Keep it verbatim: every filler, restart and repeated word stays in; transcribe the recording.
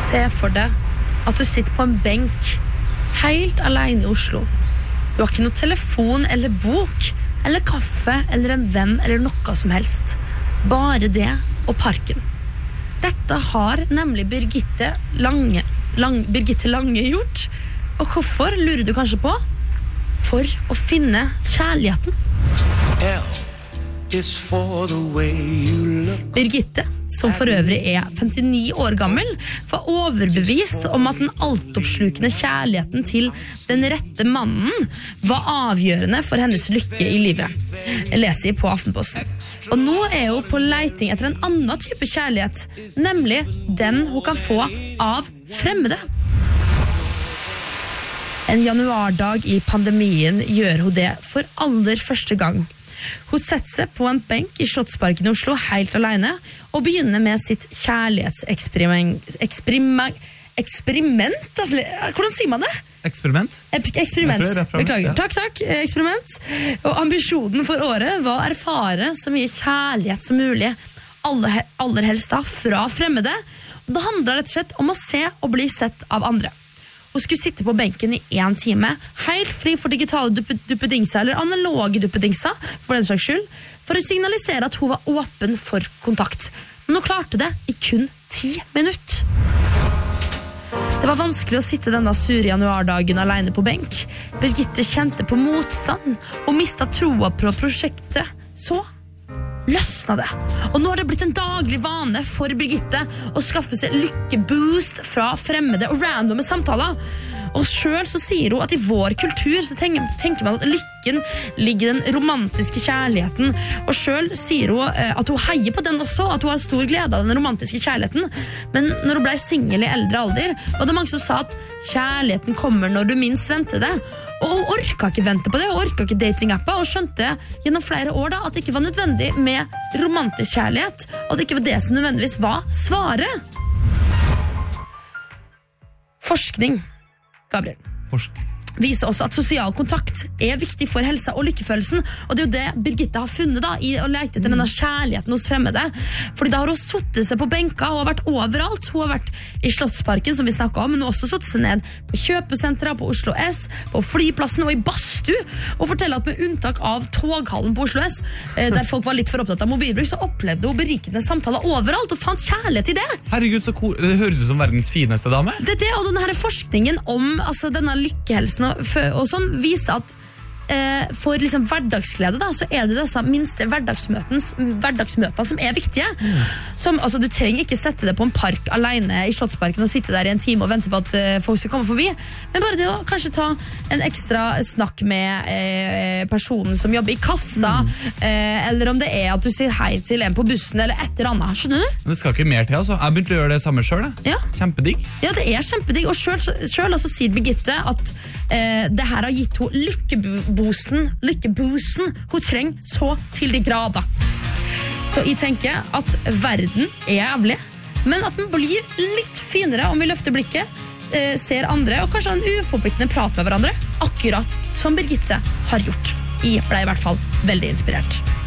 Se for deg at du sitter på en benk helt alene i Oslo. Du har ikke noe telefon eller bok, eller kaffe, eller en venn, eller noe som helst. Bare det og parken. Dette har nemlig Birgitte Lange, Lang, Birgitte Lange gjort. Og hvorfor, lurer du kanskje på? For å finne kjærligheten. Birgitte, som for øvrig er femtini år gammel, var overbevist om at den altoppslukende kjærligheten til den rette mannen var avgjørende for hennes lykke i livet. Jeg leser på Aftenposten. Og nå er hun på leiting etter en annen type kjærlighet, nemlig den hun kan få av fremmede. En januardag i pandemien gjør hun det for aller første gang. Hun setter seg på en benk i Slottsparken i Oslo helt alene og begynner med sitt kjærlighetseksperiment. Eksperiment? Eksperiment? Altså, hvordan sier man det? Eksperiment? Eksperiment, beklager. Ja. Takk, takk. Eksperiment. Og ambisjonen for året var å erfare så mye kjærlighet som mulig, aller, aller helst da, fra fremmede. Og det handler rett og slett om å se og bli sett av andre. Hun skulle sitte på benken i en time, helt fri for digitale duppedingser eller analoge duppedingser, for den slags skyld, for å signalisere at hun var åpen for kontakt. Men hun klarte det i kun ti minutter. Det var vanskelig å sitte denne sure januardagen alene på benk. Birgitte kjente på motstand og mistet troa på prosjektet. Så løsna det. Og nå har det blitt en daglig vane for Birgitte å skaffe seg lykkeboost fra fremmede og randome samtaler. Og selv så sier hun at i vår kultur så tenker, tenker man at lykken ligger i den romantiske kjærligheten. Og selv sier hun eh, at hun heier på den også, at hun har stor glede av den romantiske kjærligheten. Men når hun ble single i eldre alder, var det mange som sa at kjærligheten kommer når du minst venter det. Og hun orka ikke vente på det, hun orka ikke datingappa, og skjønte gjennom flere år da at det ikke var nødvendig med romantisk kjærlighet, og at det ikke var det som nødvendigvis var svaret. Forskning, Gabriel, Forskning. viser også at sosial kontakt er viktig for helsa og lykkefølelsen, og det er jo det Birgitte har funnet da, i å lete etter denne kjærligheten hos fremmede. Fordi da har hun suttet seg på benka, hun har vært overalt, hun har vært i Slottsparken, som vi snakket om, men hun har også suttet seg ned på kjøpesentra, på Oslo S, på flyplassen og i Bastu, og forteller at med unntak av toghallen på Oslo S, der folk var litt for opptatt av mobilbruk, så opplevde hun berikende samtaler overalt, og fant kjærlighet i det. Herregud, så cool. Det høres ut som verdens fineste dame. Det er det, og denne forskningen om altså, denne lykkehelsen og, og sånn, viser at eh, for liksom hverdagsglede da, så er det disse minste hverdagsmøtene som er viktige. Mm. Som, altså, du trenger ikke sette deg på en park alene i Slottsparken og sitte der i en time og vente på at eh, folk skal komme forbi, men bare det å kanskje ta en ekstra snakk med eh, personen som jobber i kassa, mm. eh, eller om det er at du sier hei til en på bussen eller et eller annet, skjønner du? Men det skal ikke mer til, altså. Jeg begynte å gjøre det samme selv. Ja. Kjempedigg. Ja, det er kjempedigg, og selv, selv altså, sier Birgitte at eh, det her har gitt henne lykkeboosten, lykkeboosten hun trenger så til de grader. Så jeg tenker at verden er jævlig, men at den blir litt finere om vi løfter blikket, eh, ser andre, og kanskje en uforpliktende prat med hverandre, akkurat som Birgitte har gjort. Jeg ble i hvert fall veldig inspirert.